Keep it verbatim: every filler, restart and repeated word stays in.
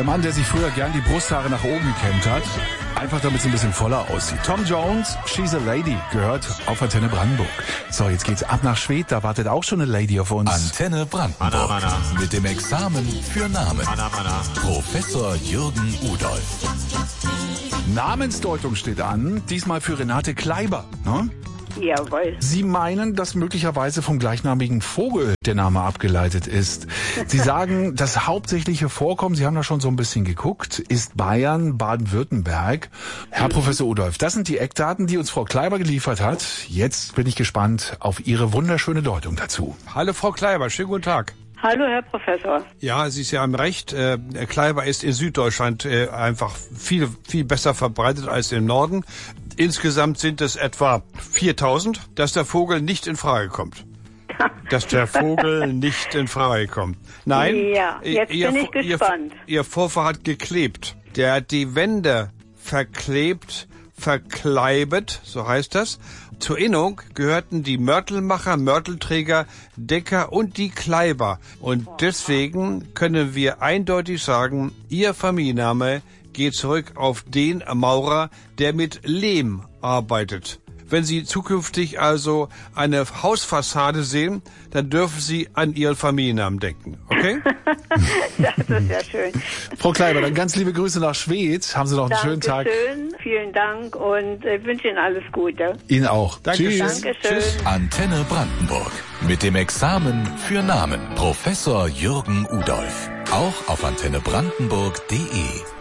Der Mann, der sich früher gern die Brusthaare nach oben gekämmt hat, einfach damit es ein bisschen voller aussieht. Tom Jones, She's a Lady, gehört auf Antenne Brandenburg. So, jetzt geht's ab nach Schwedt, da wartet auch schon eine Lady auf uns. Antenne Brandenburg. Mana, mana. Mit dem Examen für Namen. Mana, mana. Professor Jürgen Udolph. Namensdeutung steht an, diesmal für Renate Kleiber. Ne? Jawohl. Sie meinen, dass möglicherweise vom gleichnamigen Vogel der Name abgeleitet ist. Sie sagen, das hauptsächliche Vorkommen, Sie haben da schon so ein bisschen geguckt, ist Bayern, Baden-Württemberg. Herr mhm. Professor Udolph, das sind die Eckdaten, die uns Frau Kleiber geliefert hat. Jetzt bin ich gespannt auf Ihre wunderschöne Deutung dazu. Hallo Frau Kleiber, schönen guten Tag. Hallo, Herr Professor. Ja, Sie ist ja im Recht. Äh, Kleiber ist in Süddeutschland äh, einfach viel, viel besser verbreitet als im Norden. Insgesamt sind es etwa viertausend, dass der Vogel nicht in Frage kommt. Dass der Vogel nicht in Frage kommt. Nein, ja, jetzt ihr, bin ich ihr, gespannt. Ihr, ihr Vorfahr hat geklebt. Der hat die Wände verklebt, verkleibet, so heißt das. Zur Innung gehörten die Mörtelmacher, Mörtelträger, Decker und die Kleiber. Und deswegen können wir eindeutig sagen, Ihr Familienname geht zurück auf den Maurer, der mit Lehm arbeitet. Wenn Sie zukünftig also eine Hausfassade sehen, dann dürfen Sie an Ihren Familiennamen denken, okay? Das ist ja schön. Frau Kleiber, dann ganz liebe Grüße nach Schwedt. Haben Sie noch einen schönen Tag. Dankeschön, vielen Dank und ich wünsche Ihnen alles Gute. Ihnen auch. Dankeschön. Tschüss. Dankeschön. Tschüss. Antenne Brandenburg. Mit dem Examen für Namen. Professor Jürgen Udolph. Auch auf antenne brandenburg punkt de.